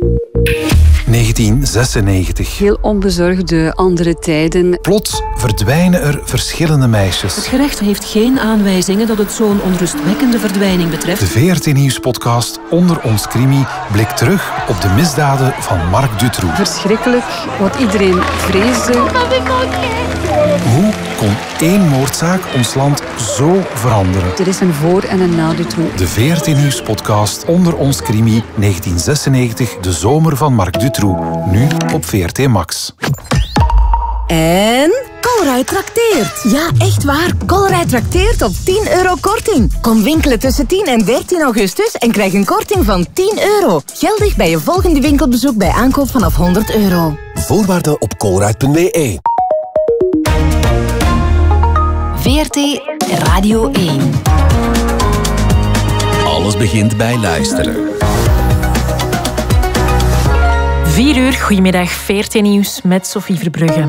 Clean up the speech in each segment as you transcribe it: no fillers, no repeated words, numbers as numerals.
1996. Heel onbezorgde andere tijden. Plots verdwijnen er verschillende meisjes. Het gerecht heeft geen aanwijzingen dat het zo'n onrustwekkende verdwijning betreft. De VRT Nieuws-podcast Onder ons Crimi blikt terug op de misdaden van Marc Dutroux. Verschrikkelijk, wat iedereen vreesde. Hoe kon één moordzaak ons land zo veranderen? Er is een voor- en een na Dutroux. De VRT Nieuws-podcast Onder ons Crimi 1996, de zomer van Marc Dutroux. Nu op VRT Max. En Colruyt trakteert. Ja, echt waar. Colruyt trakteert op €10 korting. Kom winkelen tussen 10 en 13 augustus en krijg een korting van €10. Geldig bij je volgende winkelbezoek bij aankoop vanaf €100. Voorwaarden op colruyt.be. VRT Radio 1. Alles begint bij luisteren. 4 uur, goedemiddag, VRT Nieuws met Sophie Verbrugge.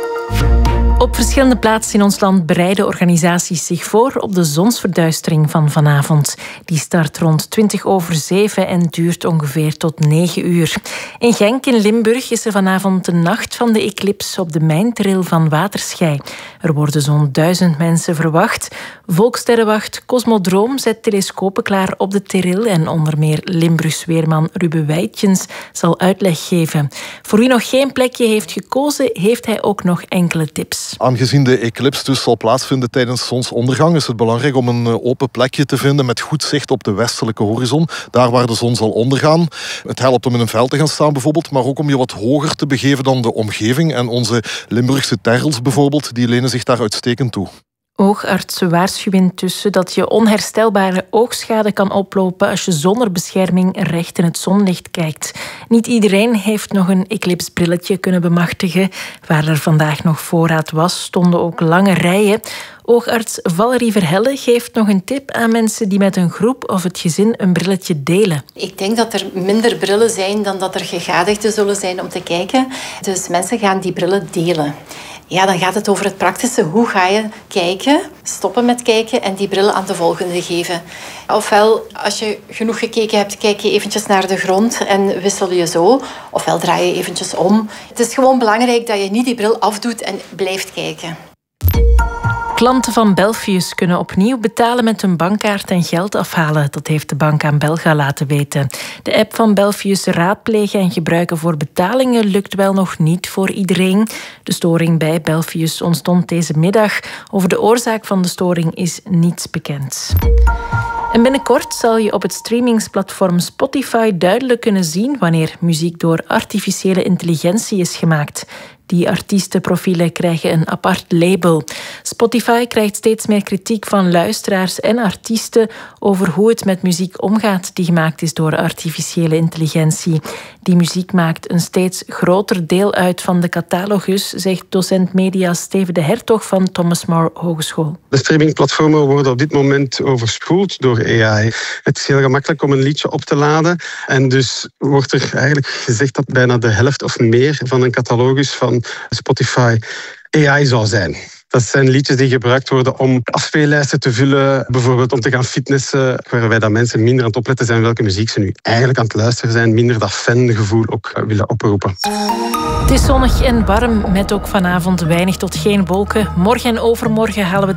Op verschillende plaatsen in ons land bereiden organisaties zich voor op de zonsverduistering van vanavond. Die start rond 7:20 en duurt ongeveer tot 9 uur. In Genk in Limburg is er vanavond de nacht van de eclips op de mijnteril van Waterschei. Er worden zo'n 1000 mensen verwacht. Volkssterrenwacht Cosmodroom zet telescopen klaar op de teril en onder meer Limburgs weerman Ruben Wijtjens zal uitleg geven. Voor wie nog geen plekje heeft gekozen, heeft hij ook nog enkele tips. Aangezien de eclips dus zal plaatsvinden tijdens zonsondergang, is het belangrijk om een open plekje te vinden met goed zicht op de westelijke horizon, daar waar de zon zal ondergaan. Het helpt om in een veld te gaan staan bijvoorbeeld, maar ook om je wat hoger te begeven dan de omgeving. En onze Limburgse terrels bijvoorbeeld, die lenen zich daar uitstekend toe. Oogartsen waarschuwen intussen dat je onherstelbare oogschade kan oplopen als je zonder bescherming recht in het zonlicht kijkt. Niet iedereen heeft nog een eclipsbrilletje kunnen bemachtigen. Waar er vandaag nog voorraad was, stonden ook lange rijen. Oogarts Valerie Verhelle geeft nog een tip aan mensen die met een groep of het gezin een brilletje delen. Ik denk dat er minder brillen zijn dan dat er gegadigden zullen zijn om te kijken. Dus mensen gaan die brillen delen. Ja, dan gaat het over het praktische. Hoe ga je kijken, stoppen met kijken en die bril aan de volgende geven? Ofwel, als je genoeg gekeken hebt, kijk je eventjes naar de grond en wissel je zo. Ofwel draai je eventjes om. Het is gewoon belangrijk dat je niet die bril afdoet en blijft kijken. Klanten van Belfius kunnen opnieuw betalen met hun bankkaart en geld afhalen. Dat heeft de bank aan Belga laten weten. De app van Belfius raadplegen en gebruiken voor betalingen lukt wel nog niet voor iedereen. De storing bij Belfius ontstond deze middag. Over de oorzaak van de storing is niets bekend. En binnenkort zal je op het streamingsplatform Spotify duidelijk kunnen zien wanneer muziek door artificiële intelligentie is gemaakt. Die artiestenprofielen krijgen een apart label. Spotify krijgt steeds meer kritiek van luisteraars en artiesten over hoe het met muziek omgaat die gemaakt is door artificiële intelligentie. Die muziek maakt een steeds groter deel uit van de catalogus, zegt docent media Steven de Hertog van Thomas More Hogeschool. De streamingplatformen worden op dit moment overspoeld door AI. Het is heel gemakkelijk om een liedje op te laden en dus wordt er eigenlijk gezegd dat bijna de helft of meer van een catalogus van Spotify AI zou zijn. Dat zijn liedjes die gebruikt worden om afspeellijsten te vullen, bijvoorbeeld om te gaan fitnessen, waarbij dat mensen minder aan het opletten zijn welke muziek ze nu eigenlijk aan het luisteren zijn, minder dat fangevoel ook willen oproepen. Het is zonnig en warm, met ook vanavond weinig tot geen wolken. Morgen en overmorgen halen we